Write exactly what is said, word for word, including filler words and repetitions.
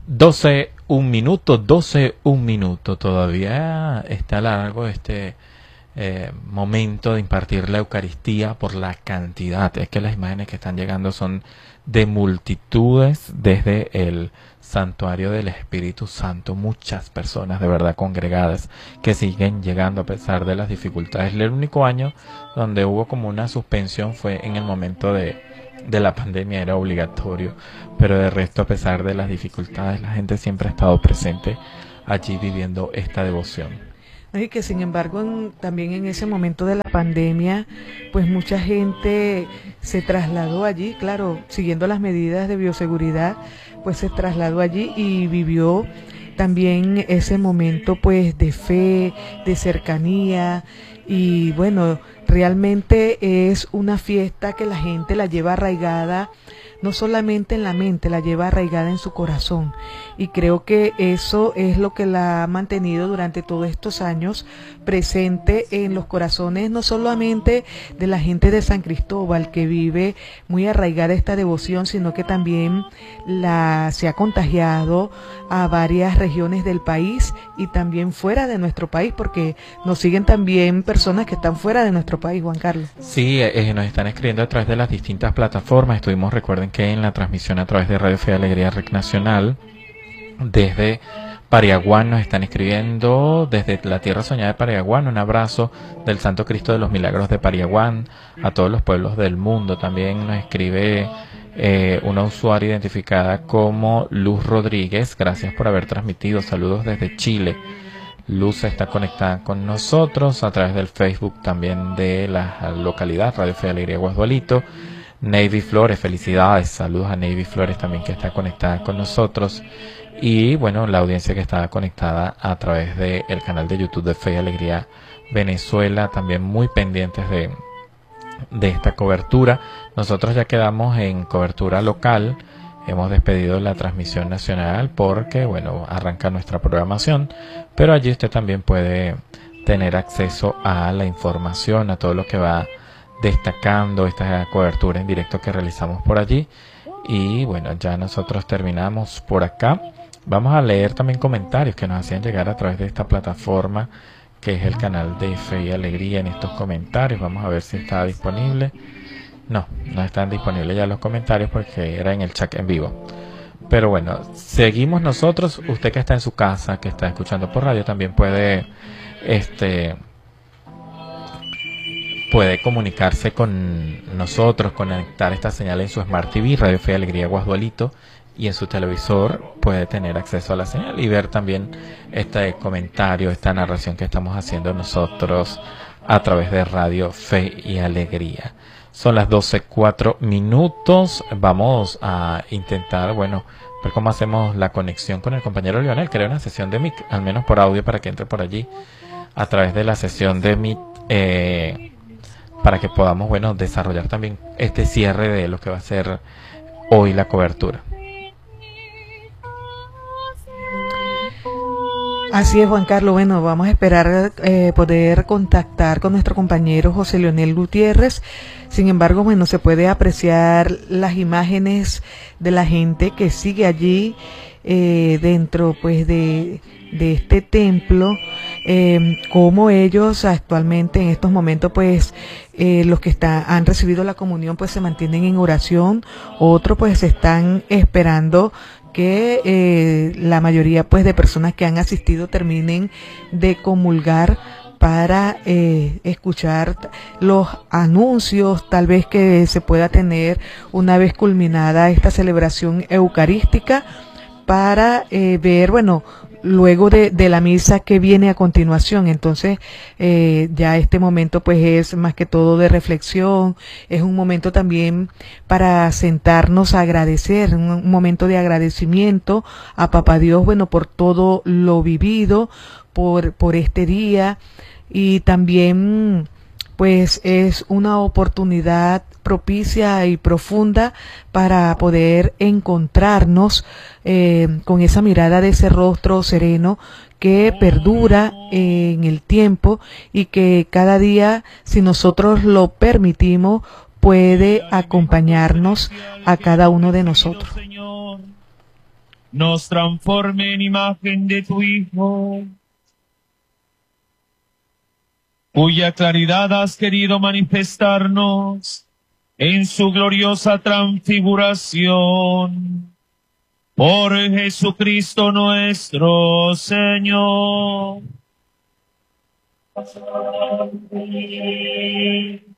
doce, un minuto, doce, un minuto. Todavía está largo este eh, momento de impartir la Eucaristía por la cantidad. Es que las imágenes que están llegando son de multitudes desde el santuario del Espíritu Santo. Muchas personas de verdad congregadas que siguen llegando a pesar de las dificultades. El único año donde hubo como una suspensión fue en el momento de de la pandemia, era obligatorio, pero de resto, a pesar de las dificultades, la gente siempre ha estado presente allí viviendo esta devoción. Y que sin embargo en, también en ese momento de la pandemia, pues mucha gente se trasladó allí, claro, siguiendo las medidas de bioseguridad, pues se trasladó allí y vivió también ese momento pues de fe, de cercanía. Y bueno, realmente es una fiesta que la gente la lleva arraigada, no solamente en la mente, la lleva arraigada en su corazón. Y creo que eso es lo que la ha mantenido durante todos estos años presente en los corazones, no solamente de la gente de San Cristóbal, que vive muy arraigada esta devoción, sino que también la se ha contagiado a varias regiones del país y también fuera de nuestro país, porque nos siguen también personas que están fuera de nuestro país, Juan Carlos. Sí, eh, nos están escribiendo a través de las distintas plataformas. Estuvimos, recuerden que en la transmisión a través de Radio Fe y Alegría Rec Nacional, desde Pariaguán nos están escribiendo, desde la tierra soñada de Pariaguán, un abrazo del Santo Cristo de los Milagros de Pariaguán a todos los pueblos del mundo. También nos escribe eh, una usuaria identificada como Luz Rodríguez, gracias por haber transmitido, saludos desde Chile. Luz está conectada con nosotros a través del Facebook también de la localidad, Radio Fe y Alegría Guasdualito. Navy Flores, felicidades, saludos a Navy Flores también que está conectada con nosotros. Y bueno, la audiencia que está conectada a través del canal de YouTube de Fe y Alegría Venezuela, también muy pendientes de, de esta cobertura. Nosotros ya quedamos en cobertura local, hemos despedido la transmisión nacional porque, bueno, arranca nuestra programación, pero allí usted también puede tener acceso a la información, a todo lo que va destacando esta cobertura en directo que realizamos por allí. Y bueno, ya nosotros terminamos por acá. Vamos a leer también comentarios que nos hacían llegar a través de esta plataforma que es el canal de Fe y Alegría. En estos comentarios vamos a ver si está disponible. No, no están disponibles ya los comentarios porque era en el chat en vivo. Pero bueno, seguimos nosotros. Usted que está en su casa, que está escuchando por radio, también puede este puede comunicarse con nosotros, conectar esta señal en su Smart T V, Radio Fe y Alegría Guasdualito, y en su televisor puede tener acceso a la señal y ver también este comentario, esta narración que estamos haciendo nosotros a través de Radio Fe y Alegría. Son las doce cuatro minutos. Vamos a intentar, bueno, ver cómo hacemos la conexión con el compañero Lionel. Crea una sesión de Meet, al menos por audio, para que entre por allí a través de la sesión de Meet, eh, para que podamos, bueno, desarrollar también este cierre de lo que va a ser hoy la cobertura. Así es, Juan Carlos. Bueno, vamos a esperar eh, poder contactar con nuestro compañero José Leonel Gutiérrez. Sin embargo, bueno, se puede apreciar las imágenes de la gente que sigue allí eh, dentro, pues, de, de este templo, eh, como ellos actualmente en estos momentos, pues, eh, los que está, han recibido la comunión, pues, se mantienen en oración. Otros, pues, están esperando que eh, la mayoría pues de personas que han asistido terminen de comulgar para eh, escuchar los anuncios tal vez que se pueda tener una vez culminada esta celebración eucarística, para eh, ver, bueno, luego de, de la misa que viene a continuación. Entonces eh, ya este momento pues es más que todo de reflexión, es un momento también para sentarnos a agradecer, un, un momento de agradecimiento a Papá Dios, bueno, por todo lo vivido, por, por este día, y también pues es una oportunidad propicia y profunda para poder encontrarnos eh, con esa mirada de ese rostro sereno que perdura en el tiempo y que cada día, si nosotros lo permitimos, puede acompañarnos a cada uno de nosotros. nos transforme en imagen de tu Hijo, cuya claridad has querido manifestarnos en su gloriosa transfiguración. Por Jesucristo nuestro Señor.